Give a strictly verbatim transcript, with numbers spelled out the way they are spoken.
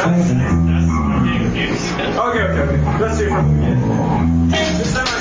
Okay, okay, okay. Let's do it from the beginning. This time